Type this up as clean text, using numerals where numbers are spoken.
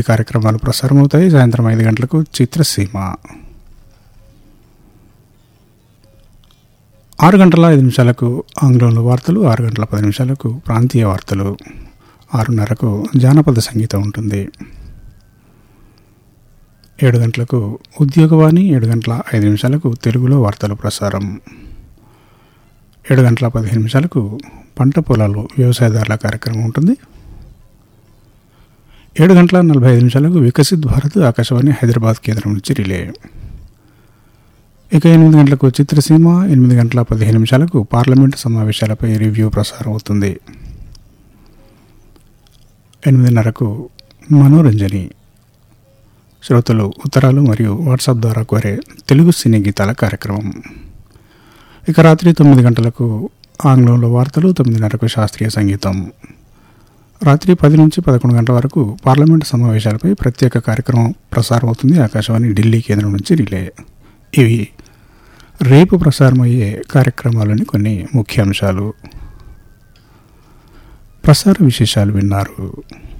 కార్యక్రమాలు ప్రసారమవుతాయి. సాయంత్రం 5 గంటలకు చిత్రసీమ, 6 గంటల 5 నిమిషాలకు ఆంగ్లంలో వార్తలు, 6 గంటల 10 నిమిషాలకు ప్రాంతీయ వార్తలు, 6:30కు జానపద సంగీతం ఉంటుంది. 7 గంటలకు ఉద్యోగవాణి, 7 గంటల 5 నిమిషాలకు తెలుగులో వార్తలు ప్రసారం, 7 గంటల 15 నిమిషాలకు పంట పొలాలు వ్యవసాయదారుల కార్యక్రమం ఉంటుంది. 7 గంటల 45 నిమిషాలకు వికసిత్ భారత్ ఆకాశవాణి హైదరాబాద్ కేంద్రం నుంచి రిలే. ఇక 8 గంటలకు చిత్రసీమ, 8 గంటల 15 నిమిషాలకు పార్లమెంటు సమావేశాలపై రివ్యూ ప్రసారం అవుతుంది. 8:30కు మనోరంజని, శ్రోతలు ఉత్తరాలు మరియు వాట్సాప్ ద్వారా కోరే తెలుగు సినీ గీతాల కార్యక్రమం. ఇక రాత్రి 9 గంటలకు ఆంగ్లంలో వార్తలు, 9:30కు శాస్త్రీయ సంగీతం. రాత్రి 10 నుంచి 11 గంటల వరకు పార్లమెంటు సమావేశాలపై ప్రత్యేక కార్యక్రమం ప్రసారం అవుతుంది. ఆకాశవాణి ఢిల్లీ కేంద్రం నుంచి రిలే. ఇవి రేపు ప్రసారమయ్యే కార్యక్రమాలని కొన్ని ముఖ్యాంశాలు. ప్రసార విశేషాలు విన్నారు.